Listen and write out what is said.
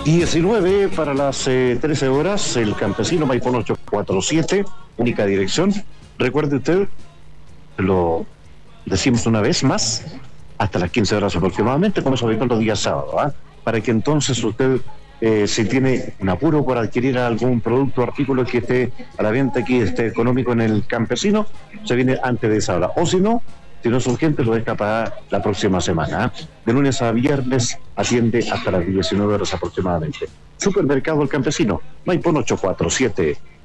19 para las 13 horas, el Campesino, Maipón 847, única dirección. Recuerde usted, lo decimos una vez más, hasta las 15 horas aproximadamente, como es habitual los días sábados, para que entonces usted, si tiene un apuro por adquirir algún producto o artículo que esté a la venta aquí, esté económico en el Campesino, se viene antes de esa hora. O si no es urgente, lo deja para la próxima semana. De lunes a viernes atiende hasta las 19 horas aproximadamente. Supermercado El Campesino, Maipón 847.